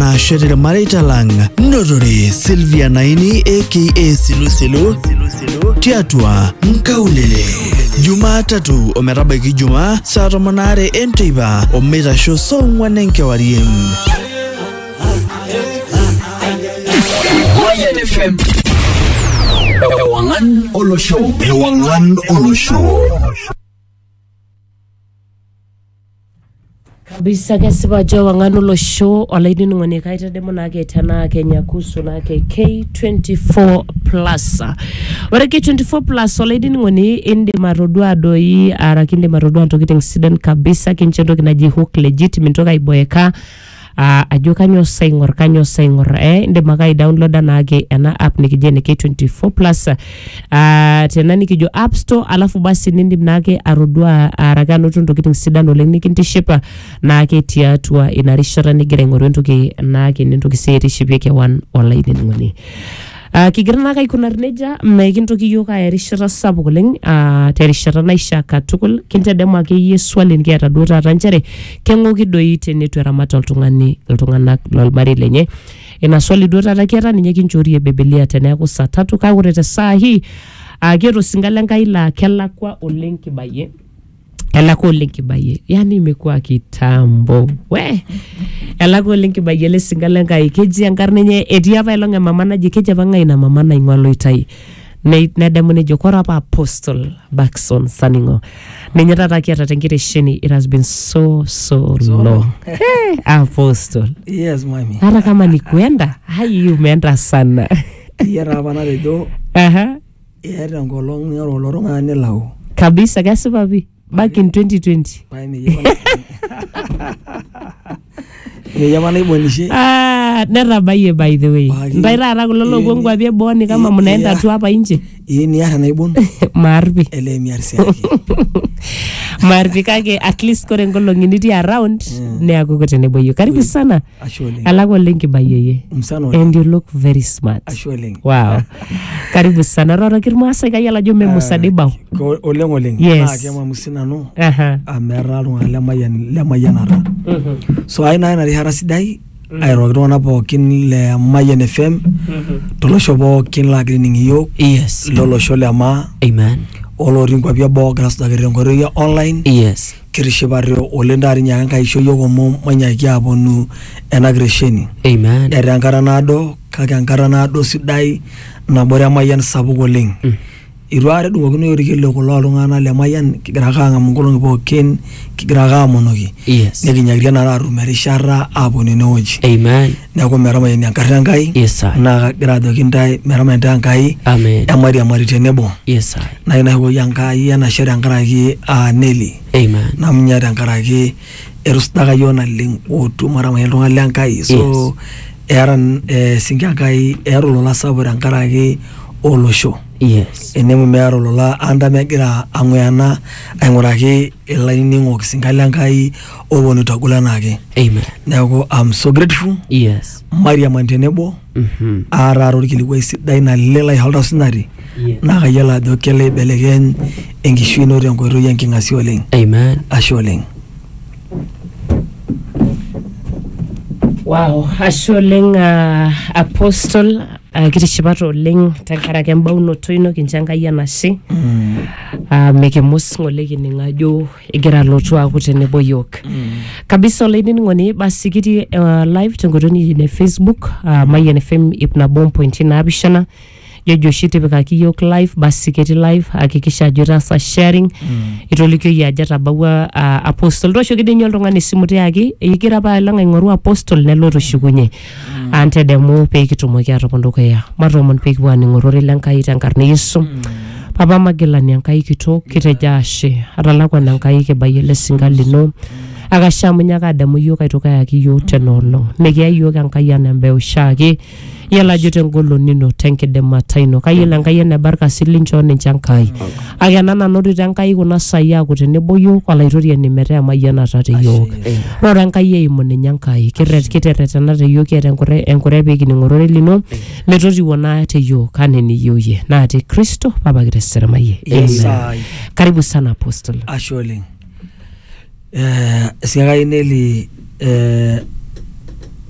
na shere Marita Lang Nodore Sylvia Naini aka Silu Tiatua Nkaulele Jumatatu ometabaiki Jumaa saa 8 enteipa omeitasho song'wan enkewarie. Mayan FM Ewangan Olosho Kabisa kesipa jo Ewangan Olosho olaidini ngone kaita demo nake tana Kenya kusu nake K24 plus. Ore K24 plus olaidini ngone inde marodua doi arakinde marodua ntokiting sidan kabisa kinchendo kinaji hook legit mintoka iboeka. Ajo kanyo saingor inde makai download nake ana app nikijene K24 plus tena nikijo App Store alafu basi nindim nake arodua aragano tuntokiting sidan oleng nikintishipa nake tiatua inarishara nigira ing'oru entoki nake nintoki seetishipe kewan online ngoni. Kigira naka ikunar neja mekintoki yoka erishata sapuk oleng terishata naishaka tukul kintedemu ake swali nikiata duo taata nchere kengoki doi tenetu eramata iltung'anak lolmarei lenye. Ina swali duo taata kiata ninye kinchorie Biblia teneaku saa 3 kake ore te saa hii kieto singale Enkai la kelakwa oleng kibaye. Elako oleng kibaye. Yani imekuwa kitambo. Elako oleng kibaye le singale Enkai keji enkarna enye etii apa elonge mama naji keji apa ngai na mama naing'ua Loitai. Nedamu nejo kora apa Apostle Baxon Saningo. Ninye tata kiata tenkiresheni it has been so long. Apostle. Yes, mami. Hata kama ni kuenda, hai umeenda sana. Yara bana redo. Yara ngolong ngoro ngane lau. Kabisa gasi babi. Back in 2020. Niyamana ibonishe. Nerabaye by the way. Ndaira ara kulolo gongo abie boni kama mnaenda tu hapa nje. Ni ara na ibon. Marbi. Ele miarsi yake. Marbi kage at least kore ngolongi niti around ne agogote ne boyo. Karibu sana. Alago lenki bayeye. And you look very smart. Wow. Karibu sana. Rora kirmasa kayala jo memusadibao. Oleng. Yes. Kama musina no. Amera lemayanara. So aina rihara sidai airogona pookin le Mayan FM tolosho pookin la greening yo. Yes. Lolosho le ama. Amen. Oloringwa bia bo gras da grengoro online. Yes. Kirishibario olendari nyanga isho yogo mo manyaki abonu enagresheni. Amen. Erankara nado kagankara nado sidai na bore Mayan sabu oleng. Iruare dungokino yorikelo kulo lungana le Mayan kigraka ngolongi pookin kigraka monogi. Yes. Neginyagira na rumerishara abone noji. Amen. Nako merama nyankarra ngai. Yes sir. Na grado kintai merama ngai. Amen. Amari tenebo. Yes sir. Na ina ho yankai yana shera ngaraki Nelly. Amen. Na mnyara ngaraki erustaka yona ling otu marama yelonga lankai. So eran singankai erulola sabura ngaraki olosho. Yes. Enemu mearo lola anda megira angwena angoraki elaini ngokisingali ngai obonu tagula nage. Amen. Nako I'm so grateful. Yes. Maria Mantenebo. Araro kiligwe sidai na lela halda sinari. Na kayala do kele belegen engishwino rengoiro yankingasi oleng. Amen. Asholeng. Wow, asholeng Apostle kitishipato oleng tenkaraki embauno toino kinchanga yanasi. Mekemus ngole kiningajo egira lotu aku tenebo yok. Kabisa olaidini ngoni basi kiti live tengotoni ne Facebook Mayan FM ipnabom.7 Jojo shiti pekaki yok live basi kiti live hakikisha jurasa sharing itolikyo ya jata bawa Apostle rosho kidinyo oltung'ani simu yake igira pa langa ing'oru Apostle neloto shukunye ante demo pe kitumoki atopondoka ya maromon pe kwa ng'orore Enkai tenkarne Yesu Papa Magilani Enkai kitok kitejashe atalakwa Enkai kebayele singalino akashamunya kadamu yo kaitoka yaki yo tenolong negia yo Enkai anembe ushage yala jote ngolo nino tenke de mataino kayela Enkai ne barka silincho Enkai aganana nodi Enkai kuna saya kutenebo yo kwa laitoria ni metea mayana tate yo rora Enkai yeimone Enkai kiterretana te yo kiata enkure peki ngorore lino metoti wona te yo kaneni yoye na ate Kristo Baba kiresera maye. Amen. Karibu sana Apostle. Asholeng. Siaga Nelly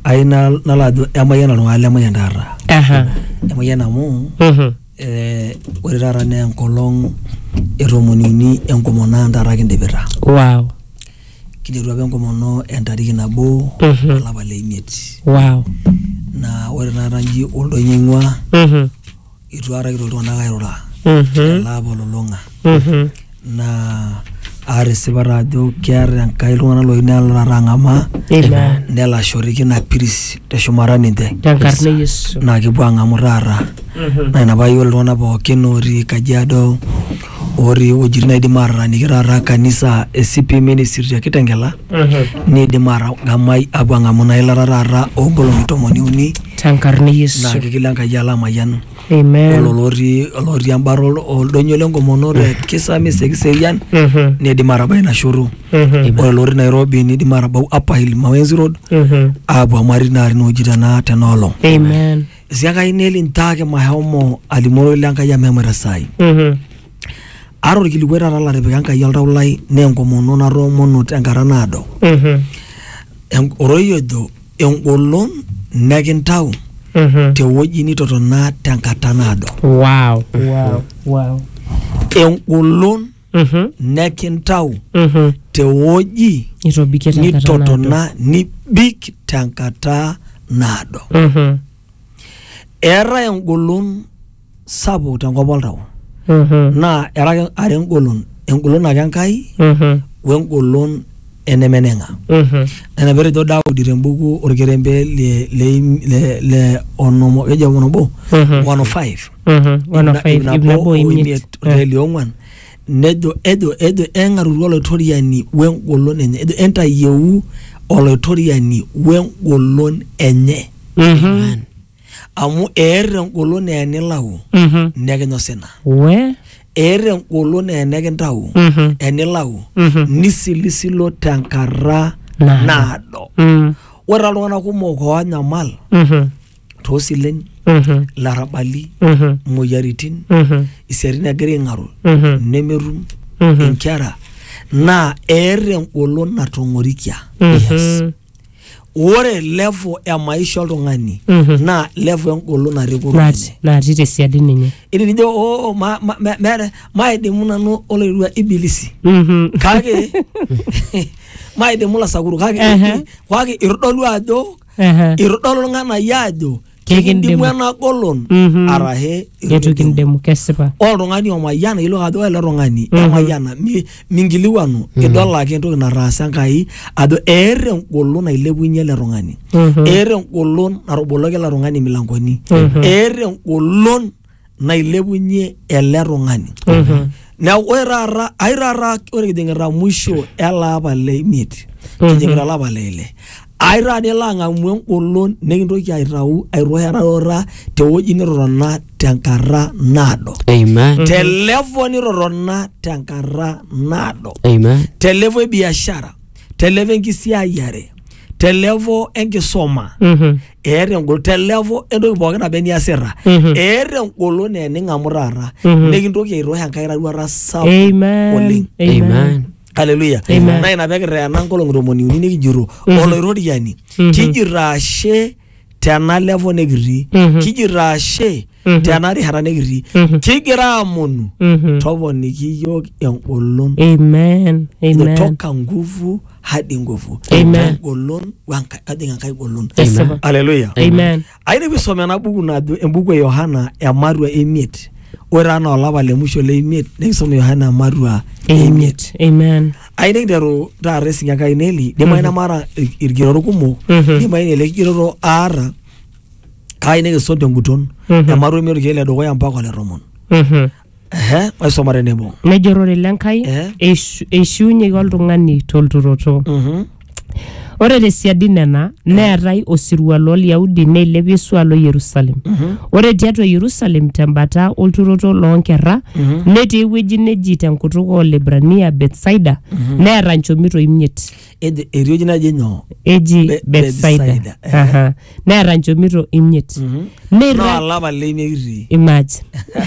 aina nalado emayan alwale emayan dara emayan amu ore dara ne enkolong eromonini enkomona ndara kindebera wow kiderwa benkomono entariki nabo alaba leimiet wow na ore naranji oldo nyingwa itwara kito na kairora alaba lolonga na aresibara do kiara nkailungana loina larangama nela shoriki na piris te shumarani de tankarne Yesu na kibwanga murara na inabayo lona bo kenori kajiado ori ojirina di mara ni kirara kanisa SCP ministry ya kitengela ni di mara gamai abwanga muna ilarara ogolo mitomoni uni tankarne Yesu na kikilanga yala mayan amen olori ambaro oldonyolengo monore kisa misekiserian ni di mara baina shuru olori Nairobi ni di mara ba Upper Hill Mawenzi Road abwa marina no jitana tenolo amen siaka ineli ntake mahomo alimoro ilanka ya memora sai aro kilikwera rala rebekanka yalda ulai nengo mono na romono tengaranado oroyodo engolon negintau te woji ni totona tenkatanado wow engolon negintau te woji ni totona ni big tenkatanado era engolon sabu tangoboltawo na era engolon akankai wengolon enemenenga ana bere do dawo dirembugu orgerembe le onomo eja wonobo 105 ibnabo imit le onwan edo engaru rolo toriani wengolon enye edo enta yewu olotoriani wengolon enye amu ngolon ene lawo negenyosena we ngolon ene gentau ene lawo nisilisilo tankara nado wera lwana kumoko anyamal tosilen larabali moyaritin iserina geringaru nemerum inkara na ngolon natongorikia yes ore level ya maisha oltungani na level engolo na rekuruni na tite siadi ninye ilijo maidimuna no olewa ibilisi kage maidimula sakuru kage kwage irdolu ajo irdolu ngana yajo kegindimwana golon arahe yetukindemu kesipa oltungani omayana ilo ado ele tungani omayana mingiliwanu idola ake entoki narasa nkai ado ngolon nailepunye ele tungani ngolon naroboloki ele tungani milangoni ngolon nailepunye ele tungani na werara airara ore kidengera mwisho elapa le meet kidengera lapa lele aira de langa ngolon nekintoki airau airohera te woji nirorona tenkara nado amen te level nirorona tenkara nado amen te level biashara te level nkisiayare te level enkisoma ngolon te level entoki pookin abeni asira ngolon eningamurara nekintoki airohera nkairaruara sawa amen amen hallelujah na ina bekere na ngolong romoni uni kijiro oloiroriani kijirashe tena level negiri kijirashe tena rihara negiri kigira munu tobo nikiyo engolon amen toka nguvu hadi nguvu engolon wanka adinga kai golon hallelujah amen aine bisome na buku na embuku ya Yohana ya marua emiet ora na olapa le musho le emiet nekisome Yohana marua emiet amen aine dero da racing aka ineli de maina mara irgiroro kumo de maina le giroro ara kaine ke sonde nguton ya marua emiet kele do ya mpaka le romon mai somare nebo nejorore lankai eshuunye oltung'ani tolturoto ore tesiadi nena neetai osirua lolyaudi neilepie swalo Yerusalem ore tiatua Yerusalem tembata olturoto loonkera netii ewueji neji tenkutuk olebrania Bethsaida neeta nchomito imiet erioji naji nyo eji Bethsaida neeta nchomito imiet neira lava leimeri imagine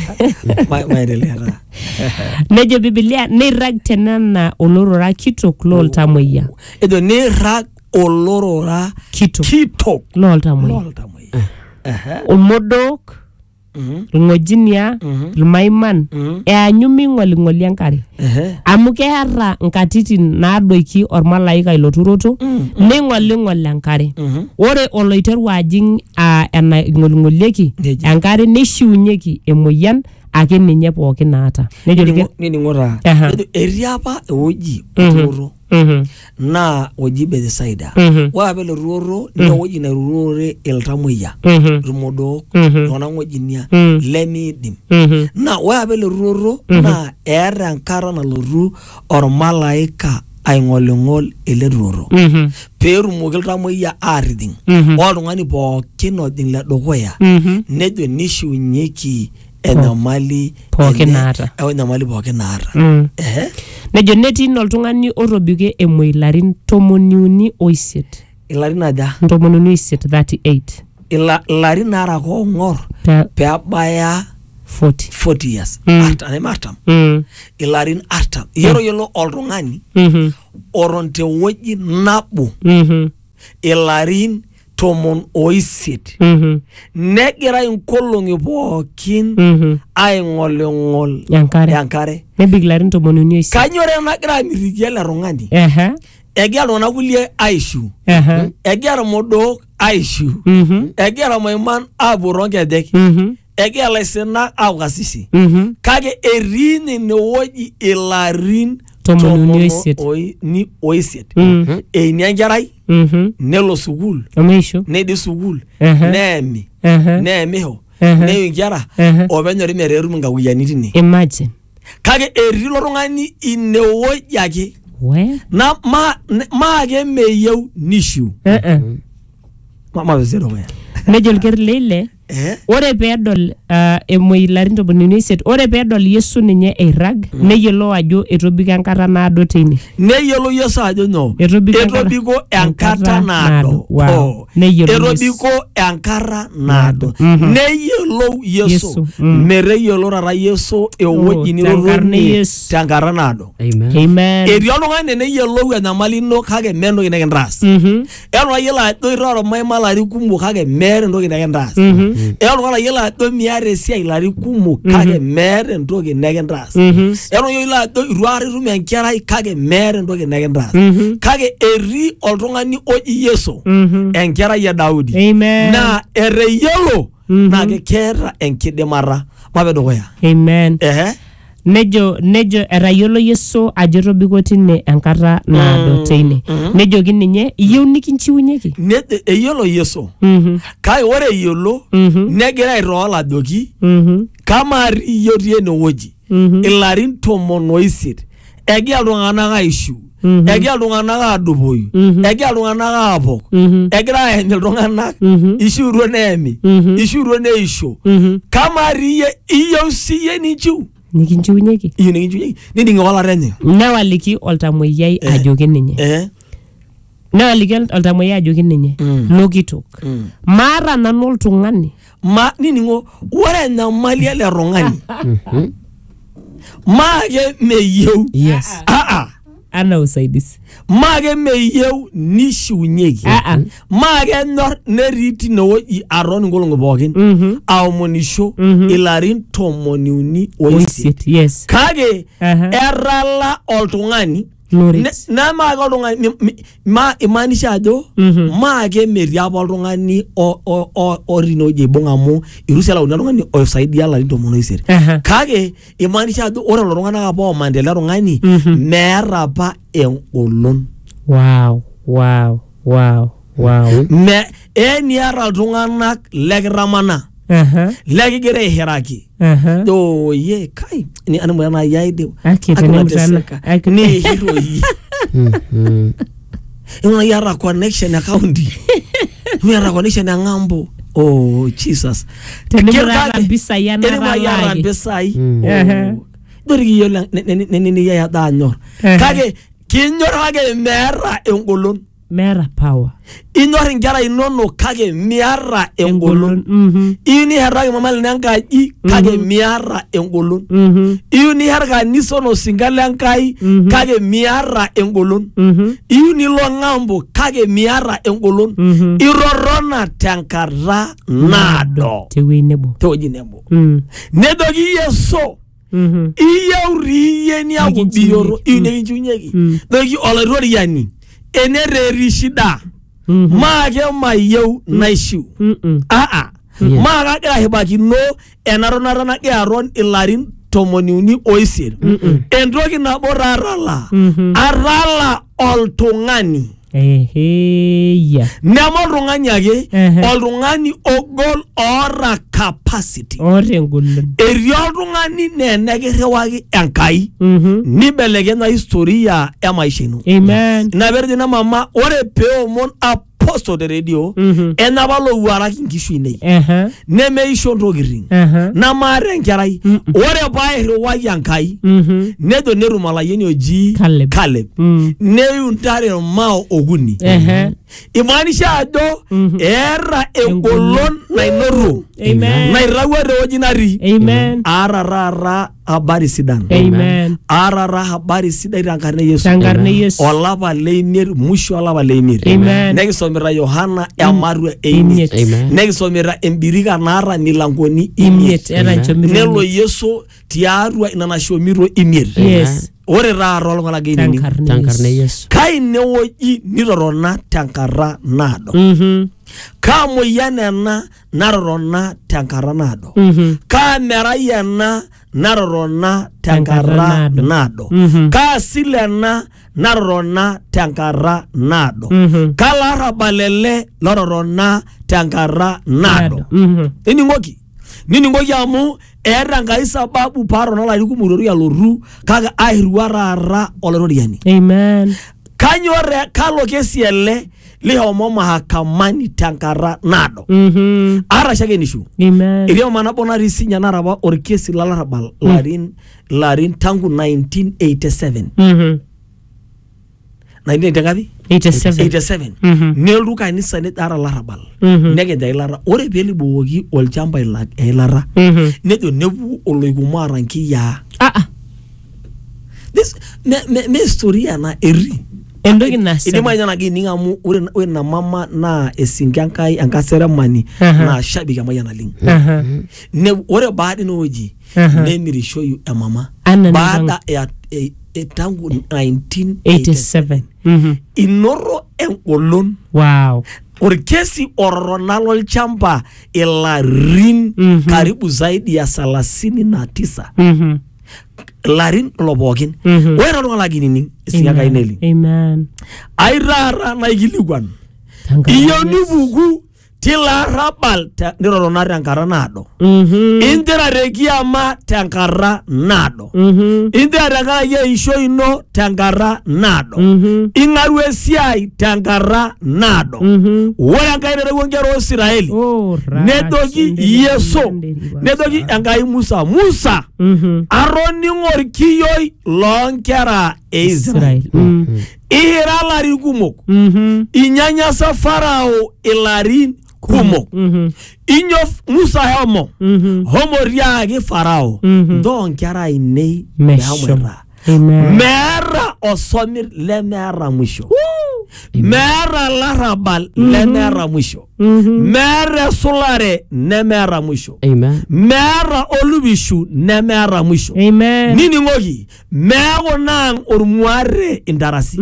maendelea nejo Biblia neirag tenana olorora kitok loltamoyia edo neirag olorora kitok loltamoyia omodok irng'ojinia irmaiman eanyu ming'oling'oli enkare amu keeta nkatitin naadoiki ormalaika ilo turoto ning'oling'ol enkare ore oloiteru ajing enaing'oling'olieki enkare nishiunyeki emoyian ake ninye pookin naata nining'ora etii apa ewueji olturoro naa oji Bethsaida ore apa ele turoro naa ewueji nairurore iltamoyia irmodok iltung'anak ng'ojinia lemiidim naa ore apa ele turoro naa eeta enkata nalotu ormalaika aing'oling'ol ele turoro peetumoki iltamoyia aatijing oltung'ani pookin ojing ledukuya nejo nishiunyeki enyamali pookin naata nejo netii oltung'ani otobike emoi ilarin 38 ilarin aja 38 ilarin aara koong'or peebaya 40 years artam ilarin artam yiolo oltung'ani oron tewueji nabo ilarin 80 negira inkolong'i pookin aing'oling'ol enkare nebik ilarin 80 kanyioo nagira amitiki ele tung'ani egira iltung'anak kulie aishu egira irmodok aishu egira irmaiman aapuo toonkejek egira ilaisinak aaku kasisi kake etii inewueji ilarin 88 eini enkerai nelo sukuul neidip sukuul neemisho neyu inkera openyori metaa etum inkakuyiani tine imagine kake etii ilo tung'ani inewueji ake maake meyieu nishiu nejo ilkerr leile ore peedol emoi ilarin 88 ore peedol Yesu ninye eirrag neyiolou ajo etobiko enkata naado teine neyiolou Yesu ajo nyoo etobiko enkata naado etobiko enkata naado neyiolou Yesu meteyiolo taata Yesu ewueji niroroni tenkata naado etii oltung'ani neyiolou enyamali ino kake meeta entoki nekintaas eyiolo ajo irara ormaima ilarin kumok kake meeta entoki nekintaas oltung'ani ayiolo ajo miata esiai ilarin kumok kake meeta entoki nekintaas eyiolo ajo itu aikata itum enkerai kake meeta entoki nekintaas kake etii oltung'ani oji Yesu enkerai e Daudi naa eteyiolo naa keeta enkidimata mape dukuya nejo etayiolo Yesu ajo etobiko tine enkata naado teine nejoki ninye iyieu nikinchiunyeki eyiolo Yesu kake ore eyiolo negira aitawala ajoki kama iyieu enewueji ilarin 80 egira iltung'anak aishu egira iltung'anak aadupoyu egira iltung'anak aapok egira aeny iltung'anak ishiutuo neemi ishiutuo neisho kama iyieu siyie ninchiu nikinchiunyeki niding'e olare enye newaliki oltamoyiai ajoki ninye lokitok maata nanu oltung'ani nining'o ore enyamali ele tung'ani maake meyieu ana usaidizi maake meyieu nishiunyeki maake enyor netii tinewueji aton inkolong'i pookin aomonisho ilarin 88 kake etala oltung'ani nemaake oltung'ani imaanisha ajo maake metii apa oltung'ani otii inewueji aibung' amu itu sii elauni oltung'ani oisaidia ilarin 80 kake imaanisha ajo ore lelo tung'anak apa oomani ele tung'ani meeta apa engolon eniata iltung'anak lekitamana lekigira aihiraki oye kai ani mwana yaide akiteseka ni hero yi una yara connection account we yara connection ngambo oh Jesus tenimura pisa yana yara pisa dori yola neni ya danyor kage kinyor kage mera engolon Mera power. Inyor inkera inonok kake miara engolon. Iyu niheraki mama lino enkaji kake miara engolon. Iyu niher kanisa osinka lenkai kake miara engolon. Iyu nilo ng'ambo kake miara engolon. Irorona tenkata naado. Tewueji nebo. Tewueji nebo. Nedoki Yeso. Iye niaku biyoro. Iyu nekinchunyeki. Doki olairoriani. Enereri shida. Maake mayeu naishiu. Maa kagira ahibakino enaronata nagira aron ilarin 18. Entoki nabo rarala. Arala oltung'ani. Nemo oltung'ani ake. Oltung'ani ogol ora capacity. Eri oltung'ani nenekiriwaki Enkai. Nibelekenya historia ya maisha ino. Amen. Naberje na mama ore peomon apostle de radio enabalo waraki nkishu ine. Nemeisho ntokitin. Namare enkerai. Ore bae riwaki Enkai. Nedo nerumalayeni oji Caleb. Neyuntare mao oguni. Imaanisha ajo era engolon nainoru. Nairawa rewoji nari. Ararara habari sidan. Arara habari sidai tankarne Yesu. Olapa leimir musho olapa leimir. Nekisomera Yohana Emarua 8. Nekisomera embirika nara milangoni 8. Nelo Yesu tiarua inanashomiro 8. Ore raro olong'ana gini tankarne Yesu. Kai newoji nirorona tankara nado. Ka moyan ena narorona tankara nado. Ka merai ena narorona tankara nado. Ka silena narorona tankara nado. Ka larabalele narorona tankara nado. Nini ngoki amu era Enkai sababu paro na lari kumurori aloru kaga ahiruarara olororiani. Amen. Kanyore kalo kesiele lihomo mahakamani tankara nado. Ara shage nishu. Amen. Iliyo manabona risinya naraba orkesi lalarabal larin tangu 1987. 1987. Nelu kanisa net ara larabal. Nege da ilara. Ore beli bogi olchamba ilara. Nedo nebu oloigumara nkiya. This me historia na eri. Endoki nasa. Idi manya na gini ngamu ure na mama na esingankai anka ceremony na shabi kama yana ling. Ne ore baadi no oji. Ne miri show you a mama. Baada ya tangu 1987. Inoro engolon. Wow. Orkesi oronalo olchamba ilarin karibu zaidi ya 39. Larin lobokin. Wera lunga lagi nini isinyaka ineli. Amen. Airara na igiligwan. Iyo nibugu tila rabal nirorona tankara nado. Indira regiama tankara nado. Indira regala ye isho ino tankara nado. Ingarwe siai tankara nado. Wera nkaire regongero Israeli. Nedogi Yeso. Nedogi Enkai Musa. Aroni ngorikiyoi lonkera Israel. Ihira lari kumok. Inyanya sa Farao ilarin kumok. Inyof Musa homo. Homo riage Farao. Don kera inei mehamera. Mera osomir le mera musho. Mera larabal le mera musho. Mera solare ne mera musho. Mera olubishu ne mera musho. Nini ngogi mero nang ormuare indarasi.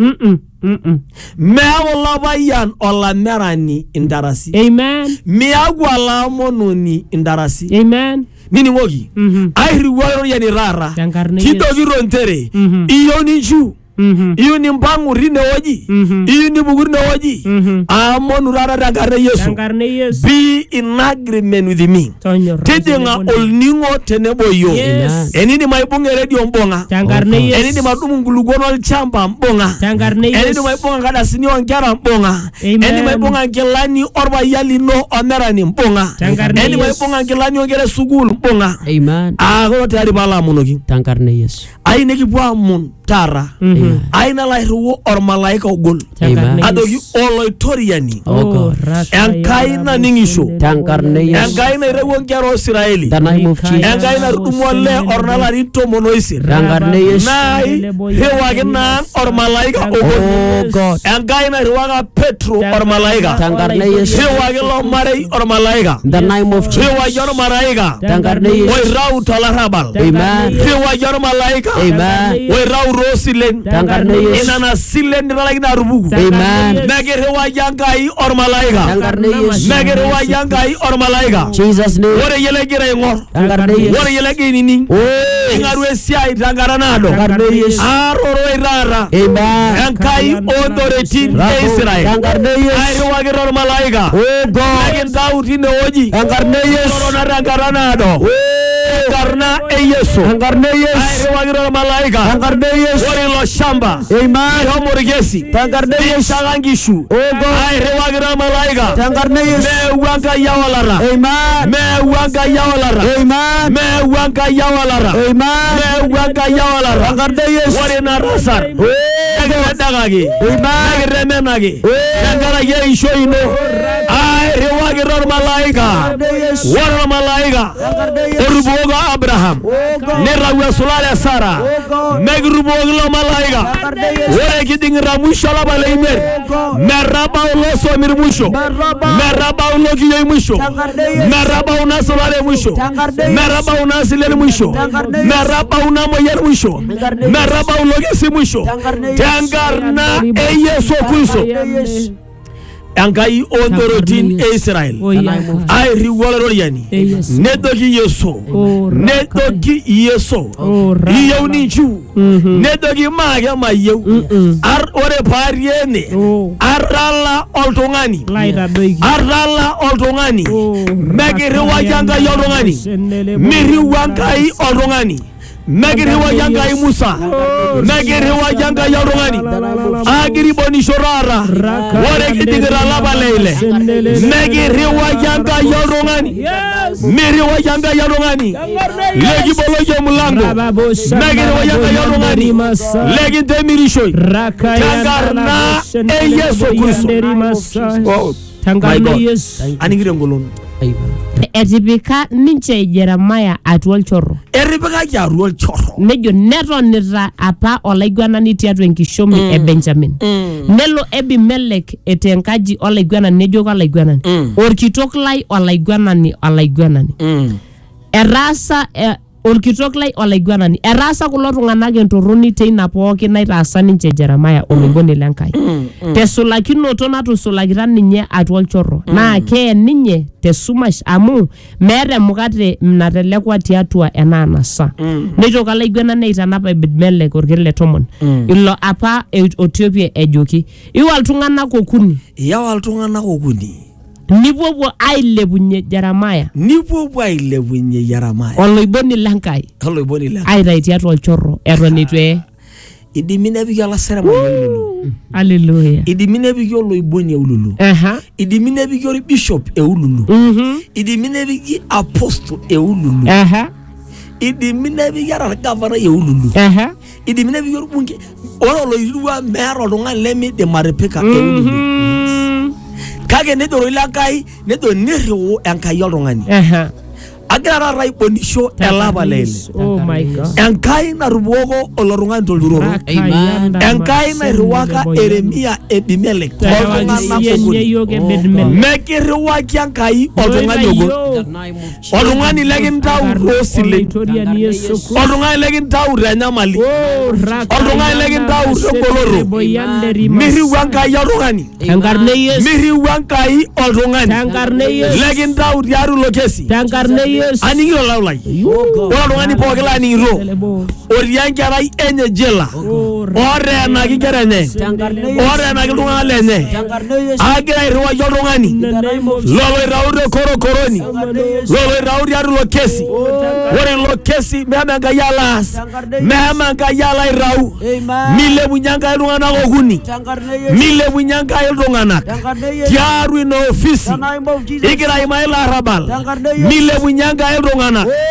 Mero labayan ola merani indarasi. Miagwa la mononi indarasi. Nini ngogi ahiri waro yani rara kidogi rontere iyo ni ju iyo ni mbangu rine waji iyo ni bugurine waji amonu rara tankare Yesu. Be in agreement with me. Tedenga olningo tenebo yo. Enini maibunge radio mbonga. Enini madumu ngulugono alchamba mbonga. Enini maibunga kada sini wankera mbonga. Enini maibunga ngelani orba yali no omerani mbonga. Enini maibunga ngelani ongere sugulu mbonga. Aho tari bala munogi. Tankarne Yesu. aine kipua mun tara aina la ruo or malaika ogol adogi oloitoriani enkaina ningisho enkaina irewon kero Israeli enkaina rumole or nalari tomonoisir nai hewage nan or malaika ogol enkaina ruwaga Petro or malaika hewage lo marei or malaika the name of Jesus hewage or malaika oi rau tolarabal hewage or malaika oi rau rosilen inana silen nalagi na rubugu megere wajangai or malaika megere wajangai or malaika Jesus name wore yelegere ngor wore yelegere nini ingaru esiai tangaranado aroro irara enkai authority Israel ai wagere or malaika megin Daudi ne oji korona tangaranado karna Yesu ai wagere or malaika wore lo shamba ho morgesi sagangishu ai rewagira malaika me wanga yawalara me wanga yawalara me wanga yawalara me wanga yawalara wore na rasar dagagi remenagi dagara ye shoino ai rewagira malaika wore malaika oruboga Abraham ne rawa sulale Sara megruboga malaika wore kiding ramusho la balaimer meraba ulo so mirmusho meraba ulo kiyo musho meraba unasolale musho meraba unasilele musho meraba unamoyer musho meraba ulo kesi musho tangarna Yesu Kristo angai ondorotin Israel ai riwolororiani nedogi Yesu yewninchu nedogi maga mayew ar ore pariene arala oltongani megere wajanga yoltongani miri wangai oltongani megere wajanga Musa megere wajanga yoltongani agiri bonishorara wore kidigira labalele megere wajanga yoltongani miri wajanga yoltongani legi boloje mulango megere wajanga yoltongani legi temirishoi tangarna Yesu Kristo tangarna Yesu aningire ngolon etipika ninche Jeremiah atuol chorro eripika jaruol chorro nejo netonita apa olaiguanani tiatua enkishomi e Benjamin nelo Ebimelech etenkaji olaiguanani nejo olaiguanani orkitok lai olaiguanani erasa orkitok lai olaiguanani erasa kulo tung'anak entorroni teina pookin naitaasa ninche Jeremiah oloiboni lenkai tesulakinoto natusulakita ninye atuol chorro naa kee ninye tesumash amu meeta emukate natelekwa tiatua ena anasa neitoki olaiguanani aitanapa Ebimelech orkeek le 10 ilo apa Ethiopia ejoki iwa iltung'anak okuni nipuopuo ailepunye Jeremiah oloiboni lenkai aitai tiatua olchorro eton itu idimi nepiki olasarema eululu haleluya idimi nepiki oloiboni eululu idimi nepiki bishop eululu idimi nepiki apostle eululu idimi nepiki governor eululu idimi nepiki orbunge oloirua meero oltung'ani lemidim aripika eululu kage nedoro ilakai nedo niriwo enkai oltung'ani agira raibonisho elabalele oh my god enkai narubogo olorung'ani toluroro enkai nairuwaka Yeremia Ebimelech mekiriwaki enkai oltung'ani ogo oltung'ani lekintau rosile oltung'ani lekintau renyamali oltung'ani lekintau regoloro miriwa enkai oltung'ani miriwa enkai oltung'ani lekintau tiaru lokesi aningiro laulai oltung'ani pooki laningiro oriankerai enye jela oreenaki nkera enye oreenaki iltung'anak lenye agira airriwaki oltung'ani loloitau tekorokoroni loloitau tiatua ilo kesi ore ilo kesi mehema enkai alaas mehema enkai ala airau milepunye enkai iltung'anak okuni milepunye enkai iltung'anak tiatua ina ofisi igira aimaa ilo arrabal milepunye enkai iltung'anak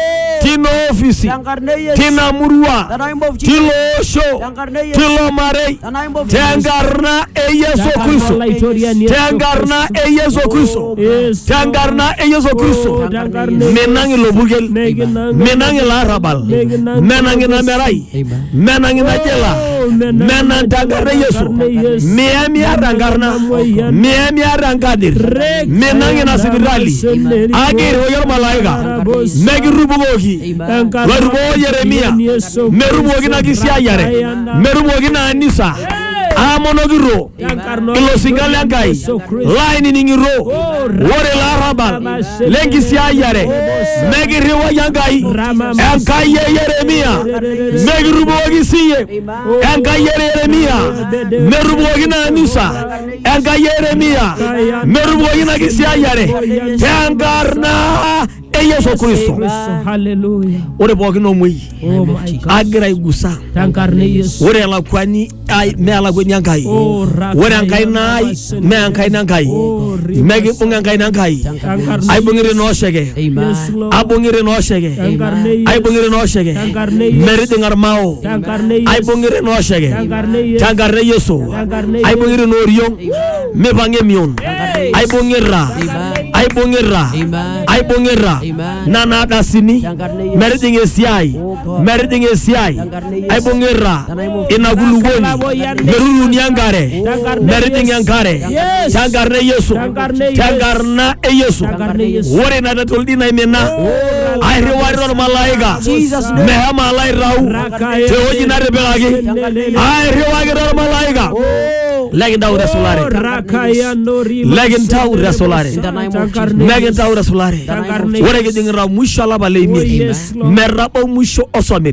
tina ofisi, tina murua, tilo osho, tilo marei, tengarna Yesu Kristo, tengarna Yesu Kristo, tengarna Yesu Kristo, menangi lobugel, menangi larabal, menangi namerai, menangi najela, menan tengarna Yesu, miami arangarna, miami arangadir, menangi nasibirali, agir hoyor malaika, megi rubugogi, warubo Yeremia, merubogi na kisiayare, merubogi na Anisa. Amonogiro ilo singale angai line ningiro wore la rabal lengi siayare megiri wa yangai angai Yeremia megiru bogi siye angai Yeremia merubogi na Anisa angai Yeremia merubogi na kisiayare tangarna Yesu Kristo. Hallelujah. Ore bogi no mui. Oh my God. Agira igusa. Tankarne Yesu. Ore la kwani ai me ala gwenya ngai. Ore angai nai me angai nangai. Megi bunga ngai nangai. Ai bungire no shege. Abungire no shege. Ai bungire no shege. Merite ngarmao. Ai bungire no shege. Tankarne Yesu. Ai bungire no riyo. Me bange mion. Ai bungira. Ai bungira. Ai bungira. Nana dasini meriting esiai ai bongera inagulugoni merulu nyangare meriting yankare tangarne Yesu tangarna Yesu wore na toldina imena ai rewari malaika meha malaika te hoji na rebelagi ai rewari malaika Legend out Rasolare. Legend out Rasolare. Legend out Rasolare. What are getting around Mushala Balemi? Merapa Musho Osomir.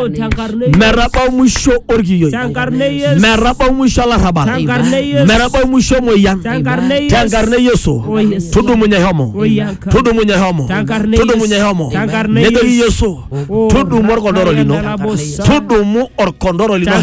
Merapa Musho Orgio. Merapa Mushala Rabal. Merapa Musho Moyan. Tangarne Yoso. Todo Munya Homo. Todo Munya Homo. Todo Munya Homo. Nedo Yoso. Todo Morgondorolino. Todo Mu or Condorolino.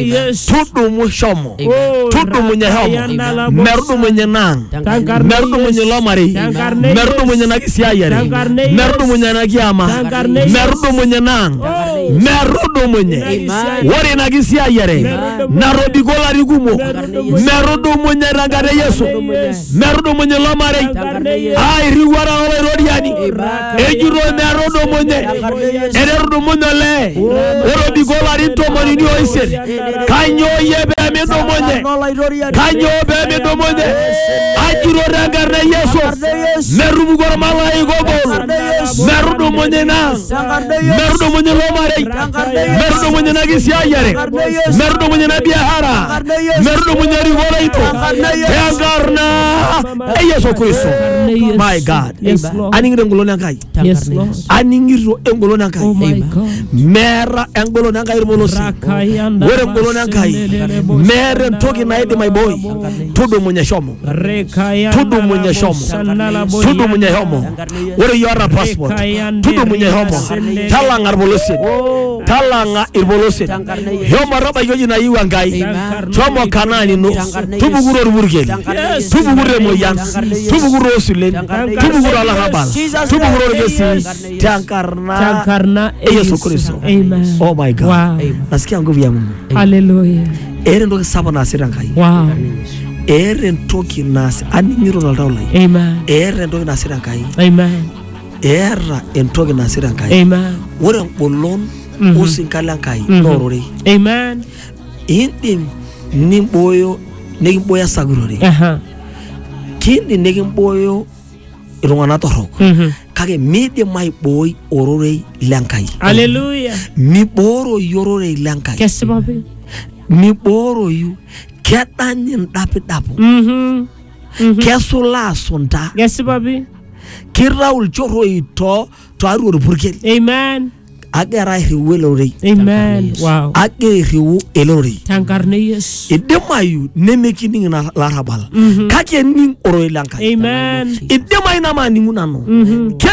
Todo Mu Shomo. Tudu munya homo, merdu munya nang, merdu munya lomari, merdu munya nagi siayare, merdu munya nagi ama, merdu munya nang, merdu munya, wari nagi siayare, narodi gola rigumo, merdu munya rangare Yesu, merdu munya lomari, ai riwara ole rodiani, ejuro merdu munya, erdu munya le, orodi gola rito moni ni oiser, kanyo yebe medo munya. Kanyo bebe domonde ajiro rangarna Yesu merubu gor malai gogol merudu monyena merudu monye lomare merudu monye nagisi ayare merudu monye nabihara merudu monye rigola ito yangarna Yesu Kristo. My God, aningiro ngolona ngai aningiro engolona ngai mera engolona ngai molosi wore ngolona ngai mere toki na my boy, tudu munya shomo, tudu munya shomo, tudu munya homo. Where you are a passport, tudu munya homo. Talanga irbolosin, talanga irbolosin. Homa raba yoji na iwangai, chomo kanani no, tubuguro ruburgel, tubuguro moyan, tubuguro osulen, tubuguro alahabal, tubuguro gesi, tankarna Yesu Kristo. Amen. Oh my God. Nasikia nguvu ya Mungu. Hallelujah. Eren doki saba nasira ngai. Wow. Eren toki nas aningiro naldaulai. Amen. Eren doki nasira ngai. Amen. Era entoki nasira ngai. Amen. Wore bolon usinkala ngai norore. Amen. Indim nimboyo negimboya sagurore. Kindi negimboyo irongana torok. Kage mide mai boy orore lankai. Hallelujah. Mi boro yorore lankai. Kesibabe. Mi boro yu ketanyin dapi-dapu kesula sonta Kesibabe. Kiraul choro ito Tuaru burkel. Amen. Agera hiwu elori. Amen. Wow. Age hiwu elori. Tankarne Yesu. Idemayu nemeki ning na larabal. Kake ning oro lankai. Amen. Idemayu nama ningunano. Keni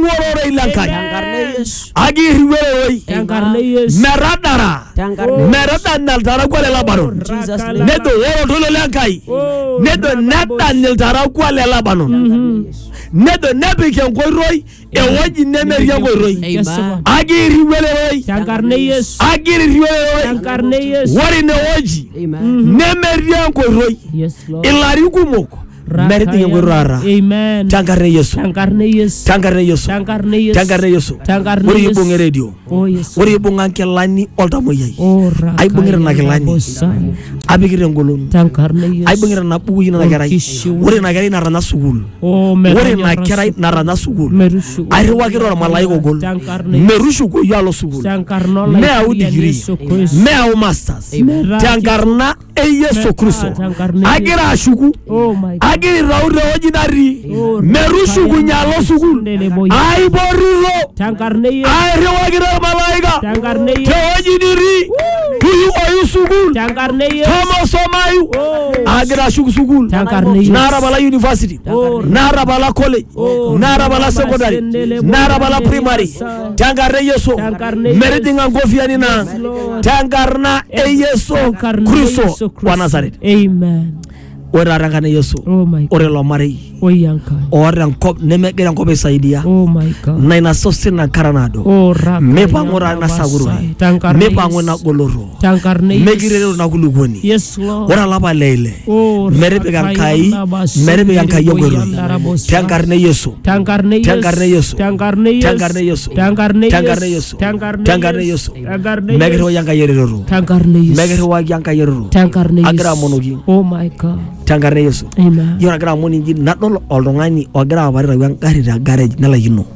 wororoi lenkai agir wororoi Tenkarne Yesu. meradara meradana tara kwale labanon nedo worotolo lenkai nedo nadanil tara kwale labanon nedo nebike ngoiroi ewoji nemerie ngoiroi agir wororoi Tenkarne Yesu. agir wororoi Tenkarne Yesu. wori ne woji nemerie ngoiroi Yes Lord. ilari kumok meriti ngorara Amen. tankarne Yesu Tenkarne Yesu. tankarne Yesu Tenkarne Yesu. tankarne Yesu Tenkarne wori Yesu. ibunge radio Oh yes. wori ibunga nkilani oltamoyai Oh ai bungire na kilani abigire ngolon Tenkarne Yesu. ai bungire na bugu yina na kerai wori na kerai narana sukul Oh wori na kerai narana sukul Merushu. ai riwakiro malaika gol Tenkarne. merushu ko yalo sukul Tenkarno me la au degree me au masters tankarna Yesu Kristo agira ashuku Oh my God. agiri raure ojinari merushu kunyalo sukul ai boriro Tenkarne Yesu. ai riwakiro malaika Tenkarne Yesu. teojiniri tuyu oyu sukul Tenkarne Yesu. tomo somayu agira shuku sukul Tenkarne Yesu. nara bala university nara bala college nara bala secondary nara bala primary tangarne Yesu meridinga ngofiani na tangarna Yesu Kristo wa Nazareth. Amen. Ora rangane Yesu Oh my God. ore lo marei Oh yanka. ora nkop nemegera nkop saidia Oh my God. na ina sosina karanado Oh raka. mepangora na saguru mepango na goloro Tenkarne megirero na kulugoni Yes Lord. ora laba lele Oh merebegan kai merebegan kai yogoro tankarne Yesu Tenkarne Yesu. tankarne Yesu Tenkarne Yesu. tankarne Yesu Tenkarne tankarne Yesu tankarne Yesu Tenkarne megero yanga yerero Tenkarne Yesu. megero wa yanga yerero Tenkarne Yesu. agra monogi Oh my God. tankarne Yesu Amen. yora gra moni ngi nadol olongani ogra warira yang gari da garage nala yino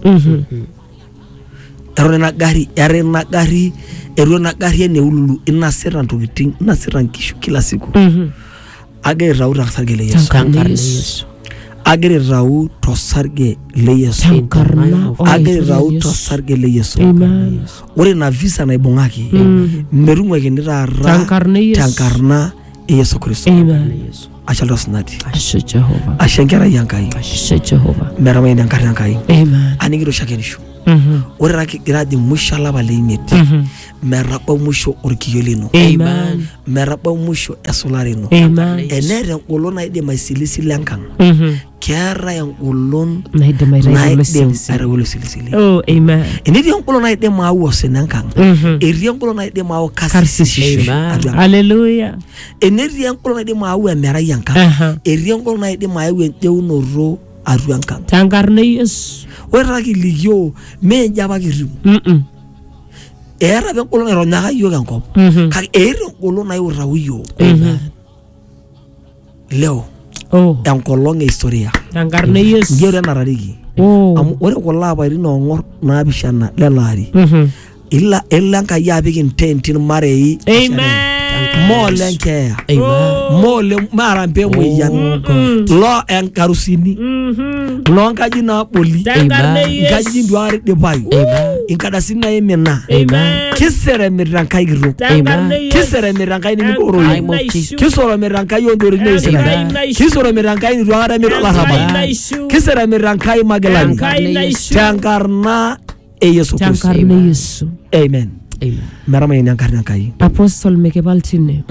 erona gari erona gari ene ululu inasira ntokiting inasira nkishu kila siku age rauta sargele Yesu Tenkarne Yesu. age rau to sarge le Yesu Tenkarna. age rau to sarge le Yesu Amen. ore na visa na ibongaki merumwe kendira ra Tenkarne Yesu. tankarna Yesu Kristo Amen. achalo snati Ashe Jehovah. ashengera yankai Ashe Jehovah. merama ina yankai Amen. anigiro shakenishu ore raki gradi mushala balimeti merapa musho orkiyolino Amen. merapa musho esolarino Amen. enere ngolona ide maisilisi lenkang kera yang ulon Naide ayrawolo silisili Oh, amen. enere ngolona ide mawo senankang eri ngolona ide mawo kasisi Hallelujah. enere ngolona ide mawo emera yankang eri ngolona ide mawo enjeunoro aruankang Tenkarne Yesu. ore raki liyo me jaba kirim era be ngolona ronyaga yo gankop ka eri ngolona yo rawiyo Amen. leo Oh. enkolong historia Tenkarne Yesu. ngere nararigi Oh. ore kolaba rino ngor na bishana lelari illa elanka yabikin tentin marei Amen. molenke mole marampe moyan lo en karusini lo ngaji na poli Tenkarne Yesu. ngaji duare de bayu inkada sinna yemena Amen. kisere mirankai giro Tenkarne Yesu. kisere mirankai ni boro Yesu. kisoro mirankai yondori ne sira kisoro mirankai ni duare mi la haba kisere mirankai magelani tankarna Yesu Kristo. Tenkarne Yesu. Amen. Amen. Merama ini angkarnya kai. Apostle Mekebaltine.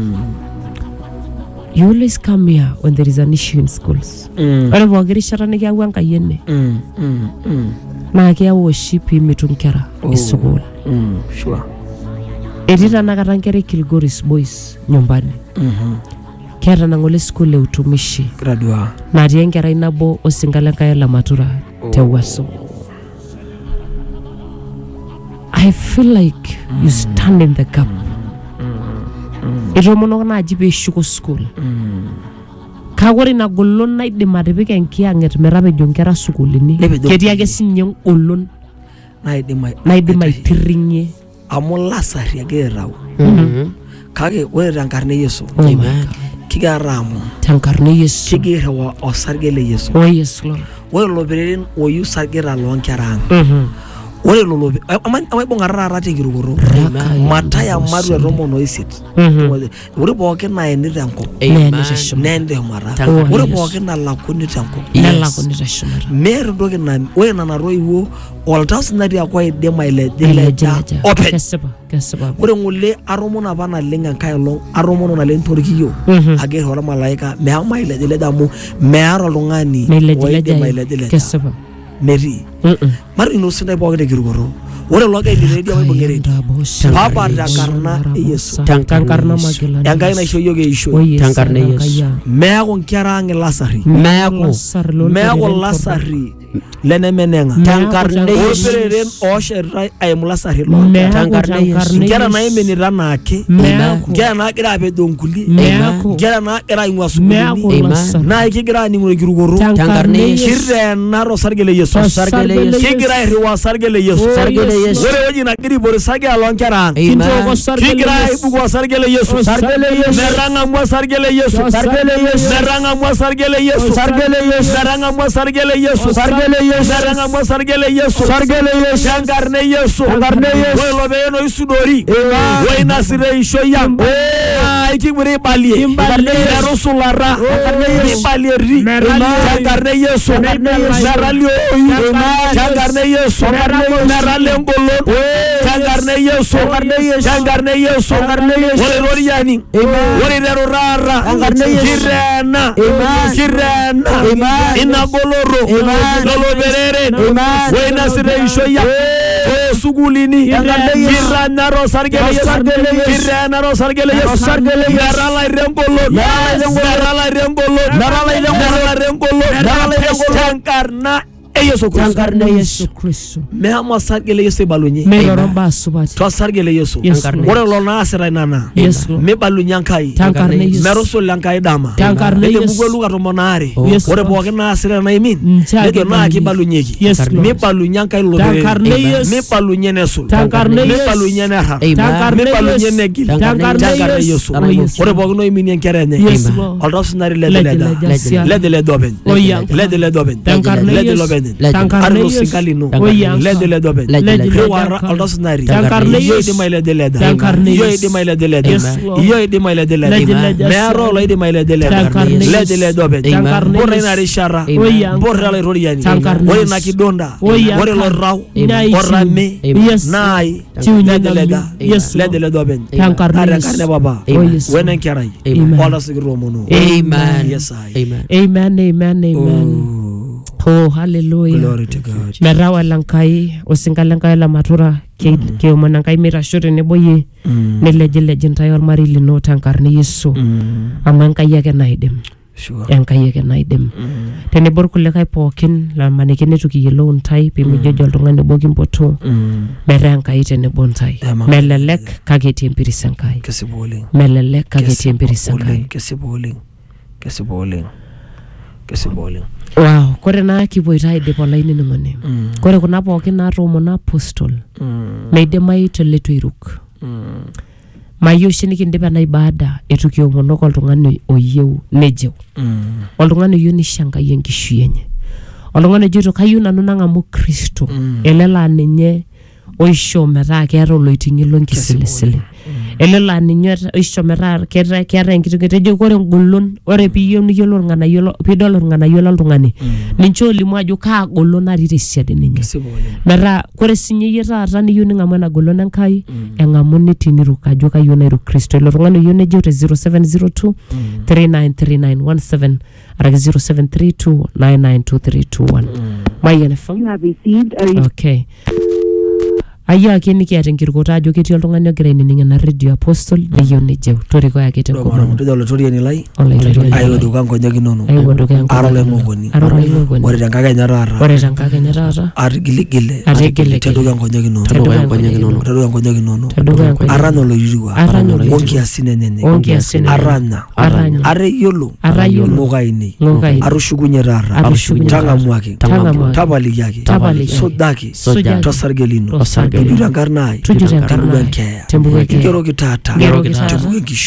You always come here when there is an issue in schools. Ore bogiri sharane kya wanka yenne. Na kya worship mitunkera isukul. Sure. Edita nakatankere Kilgoris boys nyumbani. Kera nangole school ya utumishi. Gradua. Na riengera inabo osingalenka ya la matura tewaso. I feel like you stand in the gap. Ito mono na ajibe shuko school. Kagori na golon na ide maribika nkianget merabe jonkera sukulini. Kedia gesinye olon Na ide mai tirinye. Amola sari agerau. Kage ore rankarne Yesu. Amen. Kiga ramu. Tankarne Yesu. Kige wa osargele Yesu. Oh yes Lord. Ore loberin oyu sargera lonkarang. ore lolo amai bongara rate kirukoro mataya maru romono isit ore pookin na enita enkop nende mara ore pookin na lakuni tenkop mer doge na ore na roiwo oltas na dia kwa idema ile open ore ngule aromona bana lenga kailo aromona na lentorkiyo ager hora malaika me ama ile damu me aro lungani kesaba meri mar inosenda pokede kirukoro ore loga idiredia wa bongere papa takarna yesu tankarna magela yanga ina shoyo ge isho tankarna yesu meko nkiara ngi lasari meko lasari lene menenga tankarna yesu opereren osherai ay lasari lo tankarna yesu nkiara na imeni ranake nkiara na kira be donkuli nkiara na kira ingwasu na ikigira ni ngure kirukoro tankarna yesu kirre na ro sargele yesu kigira riwa sargele yesu ore waji na kiri bor sage alon kera kigira ibu sargele yesu meranga mwa sargele yesu meranga mwa sargele yesu meranga mwa sargele yesu meranga mwa sargele yesu shangarne yesu we lobeno isudori we nasire ishoya ikibure balie rasulullah balie shangarne yesu meralio shangarne yesu merale ngolo shangarne yesu ore roriani ore rorara kirena inagoloro lolo berere we nasire ishoya sugulini kirana ro sargele kirana ro sargele narala rengolo shangarna Yesu Kristo me ama sargele Yesu balunye me loromba subati to sargele Yesu ore lona asira nana me balunya kai me roso lankai dama me bugolu gato monare ore boke na asira na imin me na ki balunyeki me balunya kai lo me balunye nesul me balunye na ha me balunye negil tankarne Yesu ore boke no imin yenkerene aldos nari le doben tankarne yesu kalino le doben wara aldos nari yo de maile de leda yo de maile de leda yo de maile de leda mero lo de maile de leda le doben borre na rishara borre la roriani ore na kidonda ore lo raw ora me nai le leda le doben tankarne baba wenen kerai wala sigro mono amen yes amen Oh, hallelujah. Glory to God. Merawa lankai, osingalankai la matura ke manankai mirashore ne boye. Ne leje tayo marili no tankarne Yesu. Amankai yake naidem. Sure. Yankai yake naidem. Tene borkule kai pokin la manekene tuki yelo untai pe mijojo aldungane bokin poto. Merankai tene bontai. Melelek kageti empirisankai. Kesibole. Melelek kageti empirisankai. Kesibole. Wow, kore na kiboita ide polaini ngone. Kore kuna pookin na romo na apostol. Meidemai teletu iruk. Mayo shini kindipa na ibada etukio monoko oltung'ani oyeu nejeu. Oltung'ani oyeu nishangai enkishu yenye. Oltung'ani jito kayieu nanu nang'amu Kristo. Elela ninye oisho metaa keeta oloiting'ilo nkisilisili. Elela ninye oisho metaa keeta enkiteng'etejo kore ngolon ore piyieu niyiolo irng'anayio pidol irng'anayio loltung'ani ninche olimu ajo kaa golon natii tesiadi ninye metaa kore sinye yie taata niyieu ning'amu ena golon Enkai eng'amu nitiniruk ajo kayieu nairuk Kristo ilo tung'ani oyieu nejeu te 0702 393917 araki 0732 992321 Mayian FM. Okay. Aya akini kiata enkirikota ajo ketii oltung'ani ogira ainining' ena radio apostol neyieu nejeu toriko yake tenkomono todolo toriani lai Olaitoriani ayo duka nkonyaki nono arole ngogoni ore tenkakenya taata atigile teduka nkonyaki nono aranya loyiriwa onkiasine nene aranya are yolo ngogaini arushukunye rara tangamwaki tabaliyaki sodaki tosargelino Tujurangarnai, Tembuga Kea, Kero Kitata, Tembuga Kishu.